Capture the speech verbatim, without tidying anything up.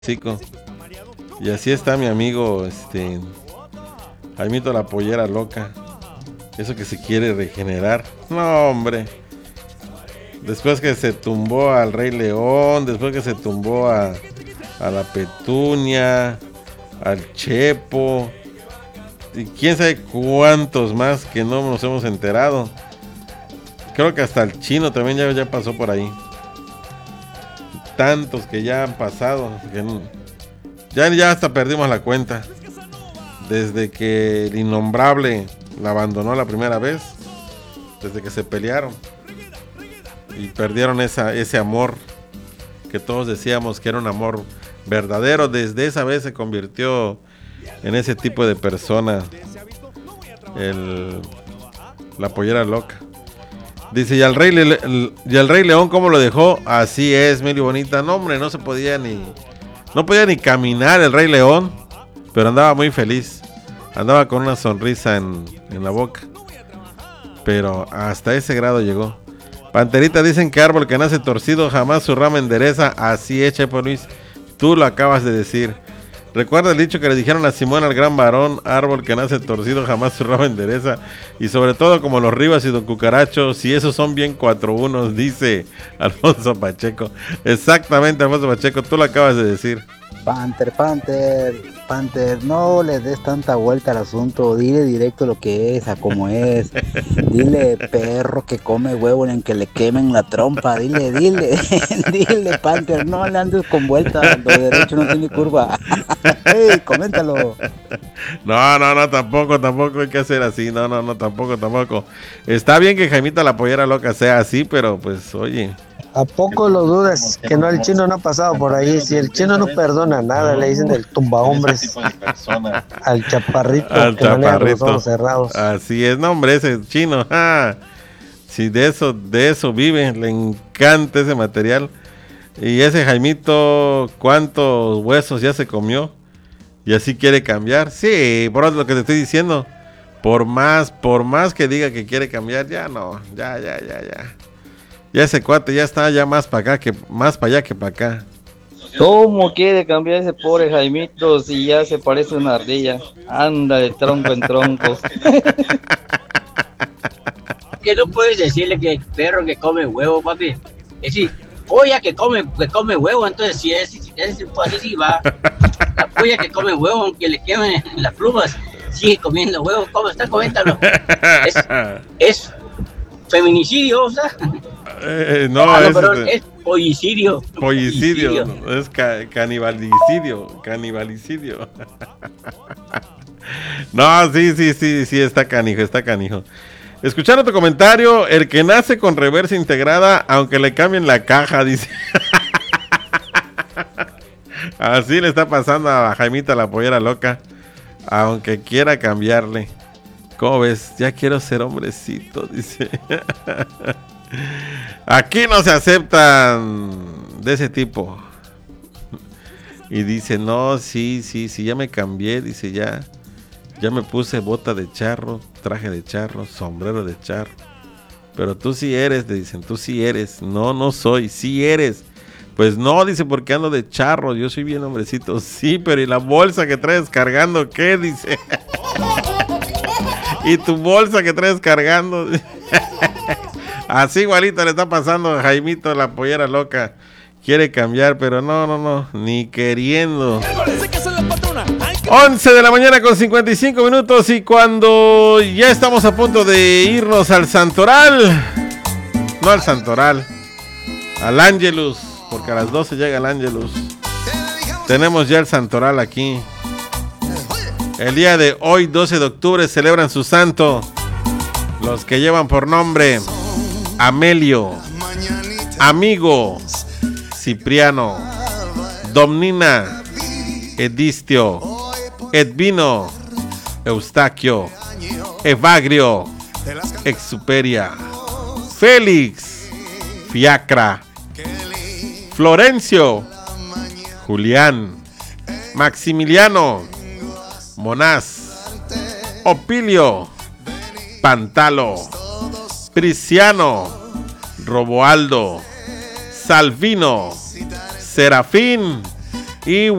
Chico. Y así está mi amigo, este, Jaimito la pollera loca. Eso que se quiere regenerar. No, hombre. Después que se tumbó al Rey León, después que se tumbó a, a la Petunia, al Chepo, y quién sabe cuántos más que no nos hemos enterado. Creo que hasta el Chino también ya, ya pasó por ahí. Tantos que ya han pasado que no, ya, ya hasta perdimos la cuenta. Desde que el innombrable la abandonó la primera vez, desde que se pelearon y perdieron esa, ese amor que todos decíamos que era un amor verdadero. Desde esa vez se convirtió en ese tipo de persona, el, la pollera loca. Dice, y al Rey Le, el, y al Rey León cómo lo dejó. Así es, Mili Bonita. No, hombre, no se podía ni no podía ni caminar el Rey León, pero andaba muy feliz. Andaba con una sonrisa en, en la boca. Pero hasta ese grado llegó. Panterita, dicen que árbol que nace torcido jamás su rama endereza. Así es, Chepo Luis, tú lo acabas de decir. Recuerda el dicho que le dijeron a Simón, al gran varón: árbol que nace torcido jamás su rama endereza. Y sobre todo como los Rivas y Don Cucaracho, si esos son bien cuatro unos, dice Alfonso Pacheco. Exactamente, Alfonso Pacheco, tú lo acabas de decir. Panther, Panther, Panther, no le des tanta vuelta al asunto, dile directo lo que es, a cómo es. Dile perro que come huevo en que le quemen la trompa, dile, dile, dile, Panther, no le andes con vuelta, lo derecho no tiene curva. Hey, coméntalo. No, no, no, tampoco, tampoco hay que hacer así, no, no, no, tampoco, tampoco. Está bien que Jaimita la pollera loca sea así, pero pues, oye. ¿A poco lo dudas? Que no, el Chino no ha pasado por ahí. Si el Chino no perdona nada, le dicen el tumba hombres al chaparrito, al que chaparrito. Los ojos cerrados. Así es, no, hombre, ese Chino, ah, si de eso, de eso vive, le encanta ese material. Y ese Jaimito, ¿cuántos huesos ya se comió? Y así quiere cambiar. Sí, por lo que te estoy diciendo. Por más, por más que diga que quiere cambiar, ya no, ya, ya, ya, ya. Ya ese cuate ya está ya más para acá que más para allá que para acá. ¿Cómo quiere cambiar ese pobre Jaimito si ya se parece a una ardilla? Anda de tronco en tronco. Que no puedes decirle que perro que come huevo, papi. Es decir, polla que come, que come huevo, entonces si es, si es así, sí va. La polla que come huevo, aunque le quemen las plumas, sigue comiendo huevo. ¿Cómo está? Coméntalo. Es, es feminicidio, o sea. Eh, no, ah, no es, perdón, es pollicidio. Pollicidio, pollicidio. Es ca- canibalicidio, canibalicidio. No, sí, sí, sí, sí, está canijo, está canijo. Escuchando tu comentario, el que nace con reversa integrada, aunque le cambien la caja, dice. Así le está pasando a Jaimita la pollera loca, aunque quiera cambiarle. ¿Cómo ves? Ya quiero ser hombrecito, dice. Aquí no se aceptan de ese tipo. Y dice, no, sí, sí, sí, ya me cambié, dice, ya. Ya me puse bota de charro, traje de charro, sombrero de charro. Pero tú sí eres, le dicen, tú sí eres. No, no soy, sí eres. Pues no, dice, porque ando de charro, yo soy bien hombrecito. Sí, pero ¿y la bolsa que traes cargando qué? Dice. ¿Y tu bolsa que traes cargando? Así igualito le está pasando a Jaimito la pollera loca. Quiere cambiar, pero no, no, no, ni queriendo. once de la mañana con cincuenta y cinco minutos, y cuando ya estamos a punto de irnos al Santoral, no al Santoral, al Ángelus, porque a las doce llega el Ángelus. Tenemos ya el Santoral aquí. El día de hoy, doce de octubre, celebran su santo los que llevan por nombre Amelio, Amigo, Cipriano, Domnina, Edistio, Edvino, Eustaquio, Evagrio, Exuperia, Félix, Fiacra, Florencio, Julián, Maximiliano, Monás, Opilio, Pantalo, Priciano, Roboaldo, Salvino, Serafín, Y